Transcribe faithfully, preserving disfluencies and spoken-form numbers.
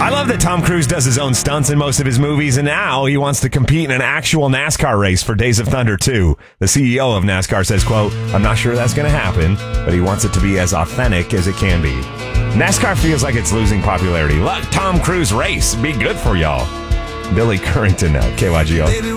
I love that Tom Cruise does his own stunts in most of his movies, and now he wants to compete in an actual NASCAR race for Days of Thunder two. The C E O of NASCAR says, quote, I'm not sure that's going to happen, but he wants it to be as authentic as it can be. NASCAR feels like it's losing popularity. Let Tom Cruise race. Be good for y'all. Billy Currington now, K Y G O.